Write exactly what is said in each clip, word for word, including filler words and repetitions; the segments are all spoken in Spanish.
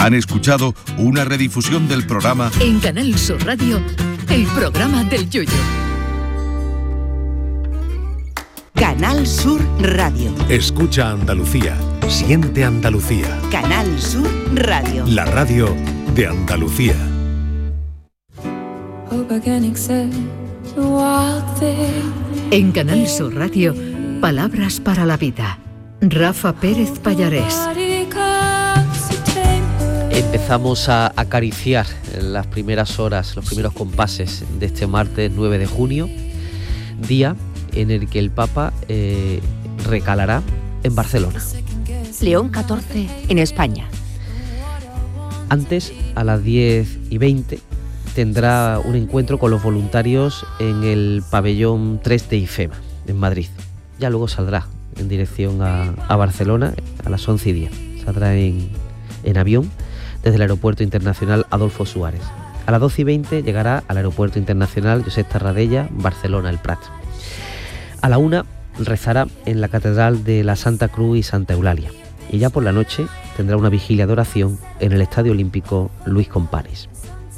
Han escuchado una redifusión del programa En Canal Sur Radio, el programa del Yoyo. Canal Sur Radio. Escucha Andalucía, siente Andalucía. Canal Sur Radio. La radio de Andalucía. En Canal Sur Radio, palabras para la vida. Rafa Pérez Pallarés. Empezamos a acariciar las primeras horas, los primeros compases de este martes nueve de junio, día en el que el Papa eh, recalará en Barcelona. León catorce en España. Antes, a las diez y veinte, tendrá un encuentro con los voluntarios en el pabellón tres de IFEMA, en Madrid. Ya luego saldrá en dirección a, a Barcelona a las once y diez. Saldrá en, en avión desde el Aeropuerto Internacional Adolfo Suárez. A las doce y veinte llegará al Aeropuerto Internacional Josep Tarradella, Barcelona, el Prat. A la una rezará en la Catedral de la Santa Cruz y Santa Eulalia. Y ya por la noche tendrá una vigilia de oración en el Estadio Olímpico Luis Companys.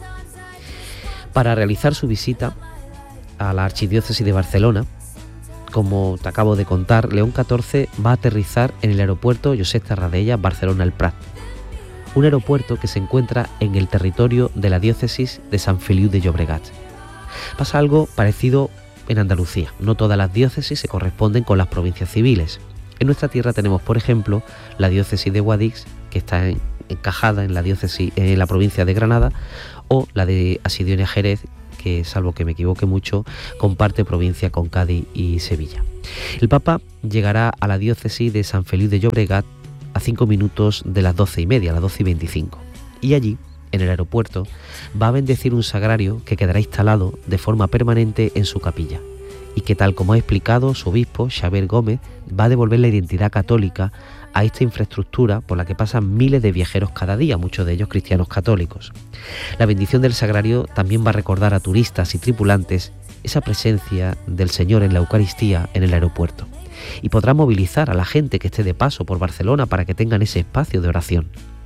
Para realizar su visita a la Archidiócesis de Barcelona, como te acabo de contar, León catorce va a aterrizar en el aeropuerto Josep Tarradella, Barcelona, el Prat. Un aeropuerto que se encuentra en el territorio de la diócesis de Sant Feliu de Llobregat. Pasa algo parecido en Andalucía. No todas las diócesis se corresponden con las provincias civiles. En nuestra tierra tenemos, por ejemplo, la diócesis de Guadix, que está en, encajada en la diócesis, en la provincia de Granada, o la de Asidionia Jerez, que, salvo que me equivoque mucho, comparte provincia con Cádiz y Sevilla. El Papa llegará a la diócesis de Sant Feliu de Llobregat a cinco minutos de las doce y media, a las doce y veinticinco. Y allí, en el aeropuerto, va a bendecir un sagrario que quedará instalado de forma permanente en su capilla y que, tal como ha explicado su obispo, Xavier Gómez, va a devolver la identidad católica a esta infraestructura por la que pasan miles de viajeros cada día, muchos de ellos cristianos católicos. La bendición del sagrario también va a recordar a turistas y tripulantes esa presencia del Señor en la Eucaristía en el aeropuerto, y podrá movilizar a la gente que esté de paso por Barcelona para que tengan ese espacio de oración.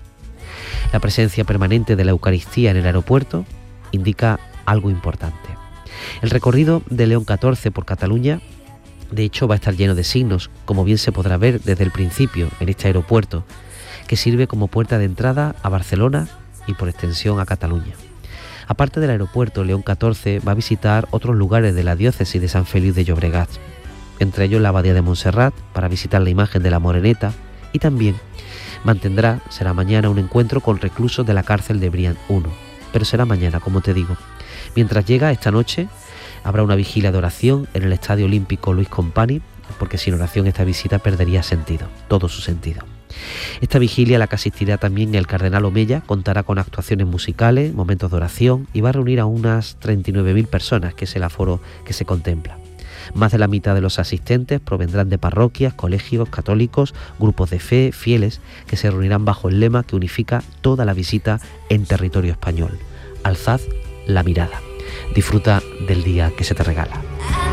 La presencia permanente de la Eucaristía en el aeropuerto indica algo importante. El recorrido de León catorce por Cataluña, de hecho, va a estar lleno de signos, como bien se podrá ver desde el principio en este aeropuerto, que sirve como puerta de entrada a Barcelona y por extensión a Cataluña. Aparte del aeropuerto, León catorce va a visitar otros lugares de la diócesis de Sant Feliu de Llobregat, entre ellos la Abadía de Montserrat, para visitar la imagen de la Moreneta, y también mantendrá, será mañana, un encuentro con reclusos de la cárcel de Brian uno, pero será mañana, como te digo. Mientras llega esta noche, habrá una vigilia de oración en el Estadio Olímpico Luis Companys, porque sin oración esta visita perdería sentido, todo su sentido. Esta vigilia, a la que asistirá también el cardenal Omeya, contará con actuaciones musicales, momentos de oración, y va a reunir a unas treinta y nueve mil personas, que es el aforo que se contempla. Más de la mitad de los asistentes provendrán de parroquias, colegios católicos, grupos de fe, fieles, que se reunirán bajo el lema que unifica toda la visita en territorio español: alzad la mirada. Disfruta del día que se te regala.